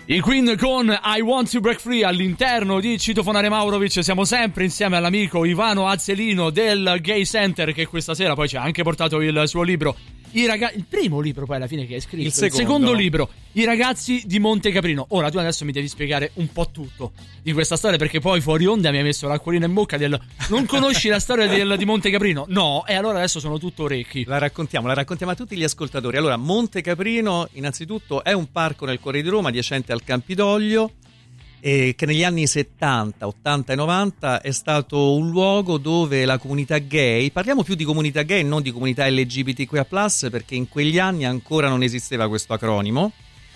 I Queen con I Want to Break Free all'interno di Citofonare Maurovic. Siamo sempre insieme all'amico Ivano Azzelino del Gay Center, che questa sera poi ci ha anche portato il suo libro. Il primo libro poi alla fine che hai scritto, il secondo libro, I ragazzi di Monte Caprino. Ora tu adesso mi devi spiegare un po' tutto di questa storia, perché poi fuori onda mi hai messo l'acquolina in bocca del non conosci la storia di Monte Caprino? No, e allora adesso sono tutto orecchi. La raccontiamo a tutti gli ascoltatori. Allora, Monte Caprino innanzitutto è un parco nel cuore di Roma, adiacente al Campidoglio, che negli anni 70, 80 e 90 è stato un luogo dove la comunità gay, parliamo più di comunità gay, non di comunità LGBTQIA+, perché in quegli anni ancora non esisteva questo acronimo,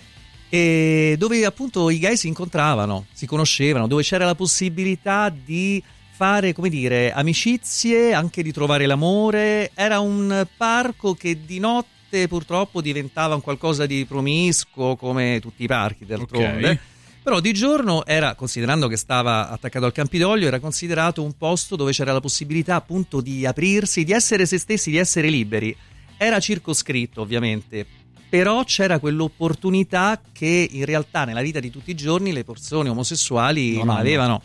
e dove appunto i gay si incontravano, si conoscevano, dove c'era la possibilità di fare, come dire, amicizie, anche di trovare l'amore. Era un parco che di notte purtroppo diventava un qualcosa di promiscuo, come tutti i parchi d'altronde. Okay. Però di giorno era, considerando che stava attaccato al Campidoglio, era considerato un posto dove c'era la possibilità appunto di aprirsi, di essere se stessi, di essere liberi. Era circoscritto ovviamente, però c'era quell'opportunità che in realtà nella vita di tutti i giorni le persone omosessuali non avevano.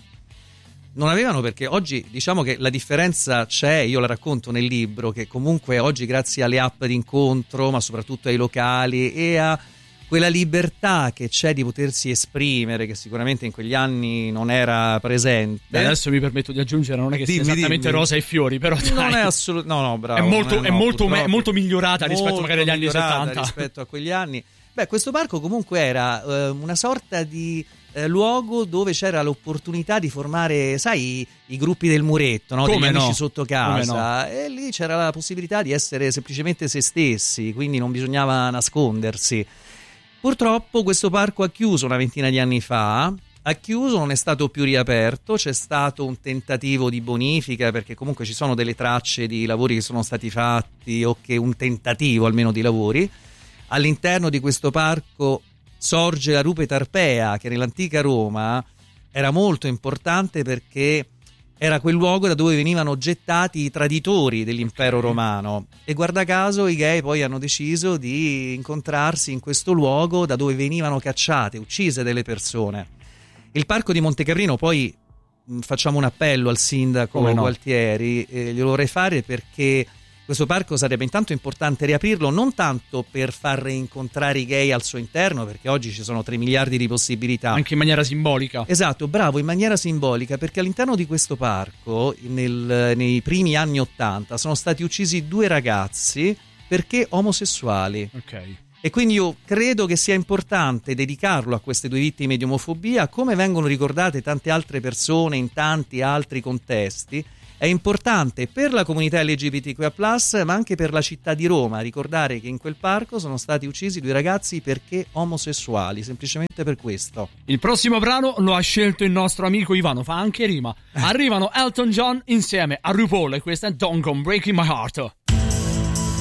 Non avevano, perché oggi diciamo che la differenza c'è, io la racconto nel libro, che comunque oggi grazie alle app di incontro, ma soprattutto ai locali e a quella libertà che c'è di potersi esprimere, che sicuramente in quegli anni non era presente. Beh, adesso mi permetto di aggiungere, non è che sia esattamente rosa e fiori, però dai, non è assolutamente, no, bravo, è molto migliorata rispetto magari agli anni 70, rispetto a quegli anni. Beh, questo parco comunque era una sorta di luogo dove c'era l'opportunità di formare, sai, i gruppi del muretto, no? Degli amici sotto casa, e lì c'era la possibilità di essere semplicemente se stessi, quindi non bisognava nascondersi. Purtroppo questo parco ha chiuso una ventina di anni fa, non è stato più riaperto, c'è stato un tentativo di bonifica, perché comunque ci sono delle tracce di lavori che sono stati fatti, o che un tentativo almeno di lavori. All'interno di questo parco sorge la Rupe Tarpea, che nell'antica Roma era molto importante perché era quel luogo da dove venivano gettati i traditori dell'impero romano, e guarda caso i gay poi hanno deciso di incontrarsi in questo luogo da dove venivano cacciate, uccise delle persone. Il parco di Monte Caprino, poi facciamo un appello al sindaco Gualtieri, glielo vorrei fare, perché questo parco sarebbe intanto importante riaprirlo, non tanto per far incontrare i gay al suo interno, perché oggi ci sono 3 miliardi di possibilità. Anche in maniera simbolica. Esatto, bravo, in maniera simbolica, perché all'interno di questo parco, nei primi anni 80, sono stati uccisi 2 ragazzi perché omosessuali. Ok. E quindi io credo che sia importante dedicarlo a queste 2 vittime di omofobia, come vengono ricordate tante altre persone in tanti altri contesti. È importante per la comunità LGBTQIA+, ma anche per la città di Roma, ricordare che in quel parco sono stati uccisi 2 ragazzi perché omosessuali, semplicemente per questo. Il prossimo brano lo ha scelto il nostro amico Ivano, fa anche rima. Arrivano Elton John insieme a RuPaul, e questa è Don't Come Breaking My Heart.